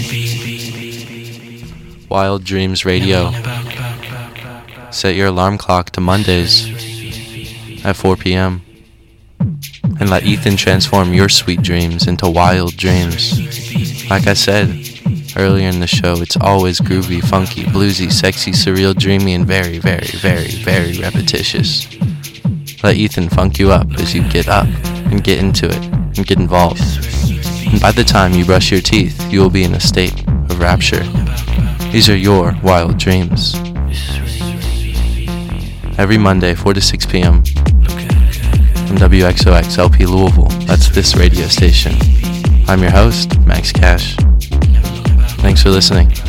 Wild Dreams Radio. Set your alarm clock to Mondays at 4 p.m. and let Ethan transform your sweet dreams into wild dreams. Like I said earlier in the show, it's always groovy, funky, bluesy, sexy, surreal, dreamy, and very, very, very, very repetitious. Let Ethan funk you up as you get up and get into it and get involved. And by the time you brush your teeth, you will be in a state of rapture. These are your wild dreams. Every Monday, 4 to 6 p.m. from WXOX LP Louisville. That's this radio station. I'm your host, Max Cash. Thanks for listening.